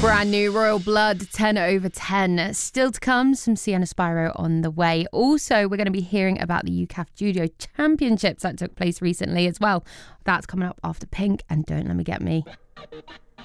Brand new Royal Blood, 10 over 10. Still to come, some Sienna Spyro on the way. Also, we're going to be hearing about the UCAF Judo Championships that took place recently as well. That's coming up after Pink and Don't Let Me Get Me.